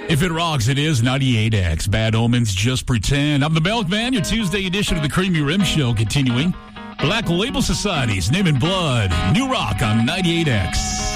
If it rocks, it is 98X. Bad Omens, Just Pretend. I'm the Milkman, your Tuesday edition of the Creamy Rim Show continuing. Black Label Society's Name in Blood. New Rock on 98X.